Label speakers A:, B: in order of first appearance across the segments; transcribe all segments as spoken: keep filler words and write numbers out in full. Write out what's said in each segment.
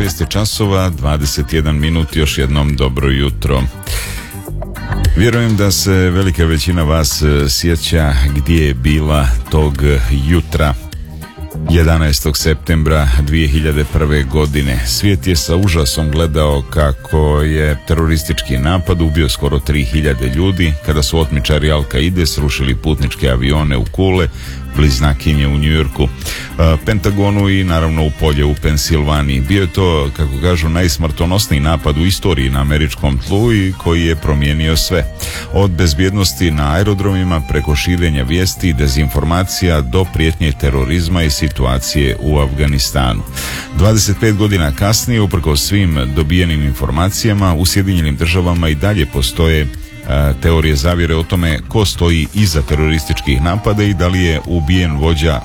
A: šest je časova, dvadeset jedan minut, još jednom dobro jutro. Vjerujem da se velika većina vas sjeća gdje je bila tog jutra. jedanaestog septembra dvije hiljade prve. godine. Svijet je sa užasom gledao kako je teroristički napad ubio skoro tri hiljade ljudi kada su otmičari Al-Kaide srušili putničke avione u Kule, bliznakinje u Njujorku, Pentagonu i naravno u polje u Pensilvaniji. Bio je to, kako kažu, najsmrtonosniji napad u istoriji na američkom tlu i koji je promijenio sve. Od bezbjednosti na aerodromima preko širenja vijesti i dezinformacija do prijetnje terorizma i situacije u Afganistanu. dvadeset pet godina kasnije, uprkos svim dobijenim informacijama, u Sjedinjenim Državama i dalje postoje teorije zavjere o tome ko stoji iza terorističkih napada i da li je ubijen vođa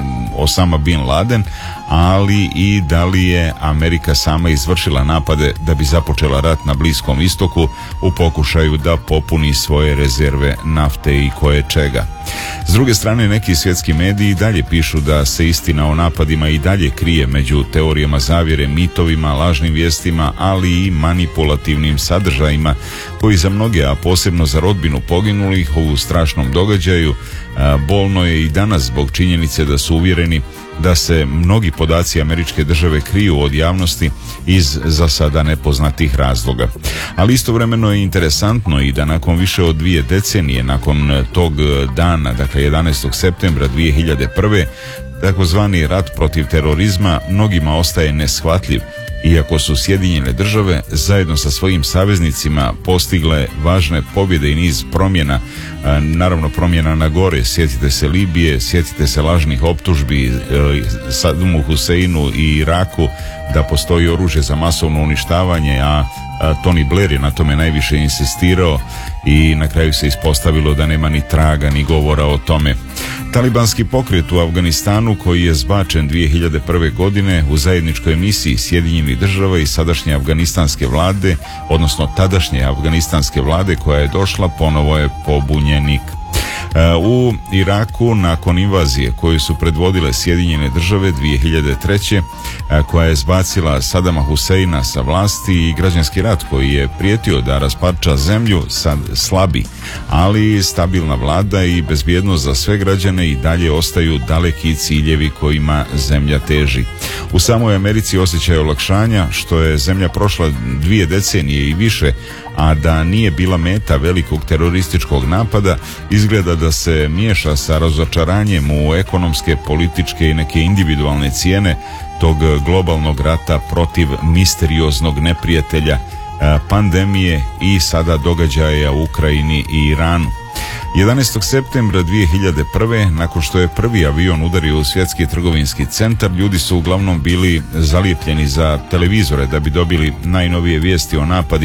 A: Osama bin Laden, ali i da li je Amerika sama izvršila napade da bi započela rat na Bliskom istoku u pokušaju da popuni svoje rezerve nafte i koje čega. S druge strane, neki svjetski mediji dalje pišu da se istina o napadima i dalje krije među teorijama zavjere, mitovima, lažnim vijestima, ali i manipulativnim sadržajima koji za mnoge, a posebno za rodbinu poginulih u strašnom događaju, bolno je i danas zbog činjenice da su uvjereni da se mnogi podaci američke države kriju od javnosti iz za sada nepoznatih razloga. Ali istovremeno je interesantno i da nakon više od dvije decenije nakon tog dana, dakle jedanaestog septembra dvije hiljade prve. takozvani rat protiv terorizma mnogima ostaje neshvatljiv, iako su Sjedinjene Države zajedno sa svojim saveznicima postigle važne pobjede i niz promjena, naravno promjena na gore. Sjetite se Libije, sjetite se lažnih optužbi Sadamu Huseinu i Iraku da postoji oružje za masovno uništavanje, a Tony Blair je na tome najviše insistirao i na kraju se ispostavilo da nema ni traga ni govora o tome. Talibanski pokret u Afganistanu, koji je zbačen dvije hiljade prve. godine u zajedničkoj misiji Sjedinjenih Država i sadašnje afganistanske vlade, odnosno tadašnje afganistanske vlade koja je došla, ponovo je pobunjenik. U Iraku, nakon invazije koju su predvodile Sjedinjene Države dvije hiljade treće. koja je zbacila Sadama Huseina sa vlasti i građanski rat koji je prijetio da rasparča zemlju, sad slabi, ali stabilna vlada i bezbjednost za sve građane i dalje ostaju daleki ciljevi kojima zemlja teži. U samoj Americi osjećaj olakšanja što je zemlja prošla dvije decenije i više, a da nije bila meta velikog terorističkog napada, izgleda da se miješa sa razočaranjem u ekonomske, političke i neke individualne cijene tog globalnog rata protiv misterioznog neprijatelja, pandemije i sada događaja u Ukrajini i Iranu. jedanaestog septembra dvije hiljade prve. nakon što je prvi avion udario u svjetski trgovinski centar, ljudi su uglavnom bili zalijepljeni za televizore da bi dobili najnovije vijesti o napadima